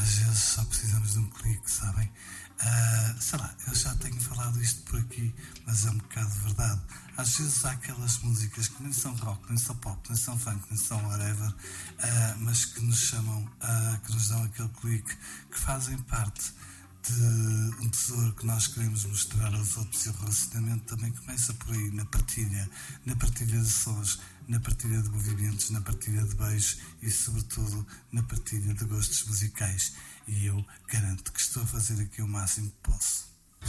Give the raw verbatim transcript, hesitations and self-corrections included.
às vezes só precisamos de um clique, sabem? Uh, sei lá, eu já tenho falado isto por aqui, mas é um bocado verdade. Às vezes há aquelas músicas que nem são rock, nem são pop, nem são funk, nem são whatever, uh, mas que nos chamam, uh, que nos dão aquele clique, que fazem parte de um tesouro que nós queremos mostrar aos outros, e o relacionamento também começa por aí, na partilha, na partilha de sons, na partilha de movimentos, na partilha de beijos e, sobretudo, na partilha de gostos musicais. E eu garanto que estou a fazer aqui o máximo que posso.